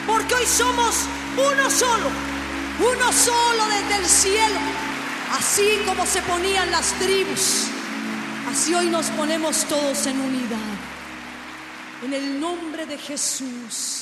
porque hoy somos uno solo desde el cielo. Así como se ponían las tribus, así hoy nos ponemos todos en unidad. En el nombre de Jesús.